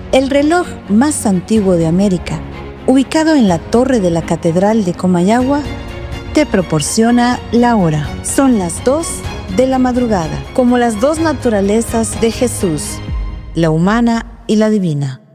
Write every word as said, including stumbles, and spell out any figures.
El reloj más antiguo de América, ubicado en la torre de la Catedral de Comayagua, te proporciona la hora. Son las dos de la madrugada, como las dos naturalezas de Jesús, la humana y la divina.